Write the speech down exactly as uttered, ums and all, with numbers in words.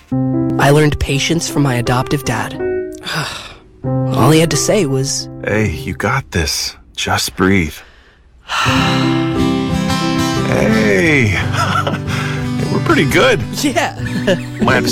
I learned patience from my adoptive dad. All he had to say was, Hey, you got this. Just breathe. Hey, we're pretty good. yeah. Might have to